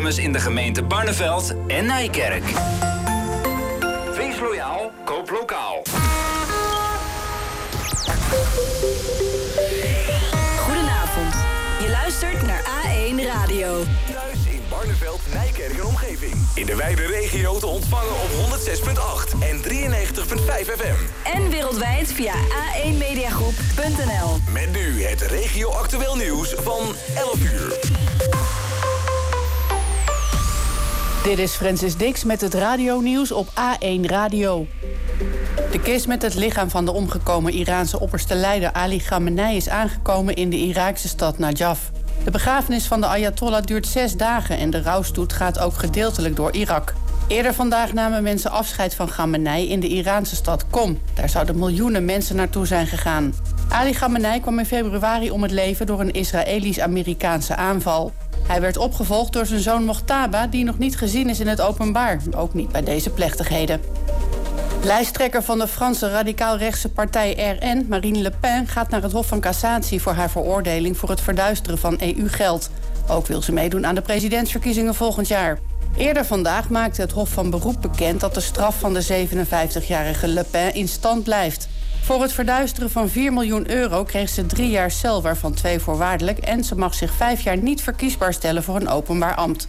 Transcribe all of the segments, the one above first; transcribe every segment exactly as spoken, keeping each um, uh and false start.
dames in de gemeente Barneveld en Nijkerk. Wees loyaal, koop lokaal. Goedenavond. Je luistert naar A één Radio. Thuis in Barneveld, Nijkerk en omgeving. In de wijde regio te ontvangen op honderd zes komma acht en drieënnegentig komma vijf F M. En wereldwijd via a één mediagroep punt n l. Met nu het regio-actueel nieuws van elf uur. Dit is Francis Dix met het radionieuws op A één Radio. De kist met het lichaam van de omgekomen Iraanse opperste leider Ali Khamenei is aangekomen in de Iraakse stad Najaf. De begrafenis van de Ayatollah duurt zes dagen en de rouwstoet gaat ook gedeeltelijk door Irak. Eerder vandaag namen mensen afscheid van Khamenei in de Iraanse stad Qom. Daar zouden miljoenen mensen naartoe zijn gegaan. Ali Khamenei kwam in februari om het leven door een Israëlisch-Amerikaanse aanval. Hij werd opgevolgd door zijn zoon Mojtaba, die nog niet gezien is in het openbaar. Ook niet bij deze plechtigheden. Lijsttrekker van de Franse radicaal-rechtse partij R N, Marine Le Pen, gaat naar het Hof van Cassatie voor haar veroordeling voor het verduisteren van E U-geld. Ook wil ze meedoen aan de presidentsverkiezingen volgend jaar. Eerder vandaag maakte het Hof van Beroep bekend dat de straf van de zevenenvijftigjarige Le Pen in stand blijft. Voor het verduisteren van vier miljoen euro kreeg ze drie jaar cel, waarvan twee voorwaardelijk, en ze mag zich vijf jaar niet verkiesbaar stellen voor een openbaar ambt.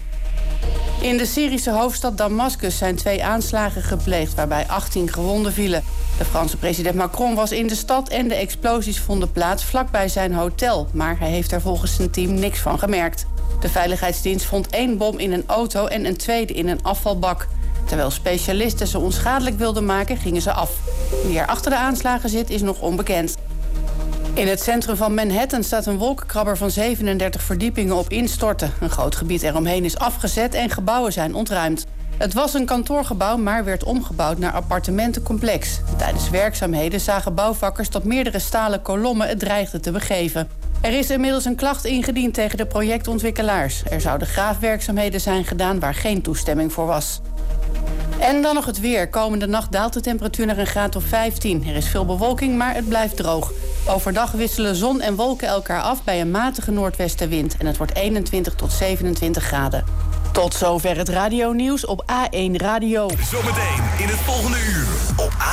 In de Syrische hoofdstad Damascus zijn twee aanslagen gepleegd waarbij achttien gewonden vielen. De Franse president Macron was in de stad en de explosies vonden plaats vlakbij zijn hotel, maar hij heeft er volgens zijn team niks van gemerkt. De veiligheidsdienst vond één bom in een auto en een tweede in een afvalbak. Terwijl specialisten ze onschadelijk wilden maken, gingen ze af. Wie er achter de aanslagen zit, is nog onbekend. In het centrum van Manhattan staat een wolkenkrabber van zevenendertig verdiepingen op instorten. Een groot gebied eromheen is afgezet en gebouwen zijn ontruimd. Het was een kantoorgebouw, maar werd omgebouwd naar appartementencomplex. Tijdens werkzaamheden zagen bouwvakkers dat meerdere stalen kolommen het dreigden te begeven. Er is inmiddels een klacht ingediend tegen de projectontwikkelaars. Er zouden graafwerkzaamheden zijn gedaan waar geen toestemming voor was. En dan nog het weer. Komende nacht daalt de temperatuur naar een graad of vijftien. Er is veel bewolking, maar het blijft droog. Overdag wisselen zon en wolken elkaar af bij een matige noordwestenwind. En het wordt eenentwintig tot zevenentwintig graden. Tot zover het radionieuws op A één Radio. Zometeen in het volgende uur op A